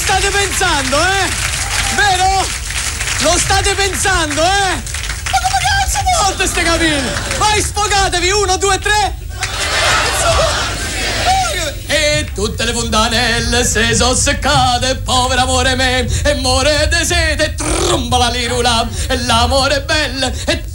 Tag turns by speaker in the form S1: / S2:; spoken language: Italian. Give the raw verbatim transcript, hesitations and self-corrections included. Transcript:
S1: state pensando, eh? Vero? Lo state pensando, eh? Ma come cazzo volte ste capelli? Vai, sfogatevi, uno, due, tre. E tutte le fontanelle se sono seccate, povero amore me, e muore di sete, tromba la lirula, e l'amore è bello, e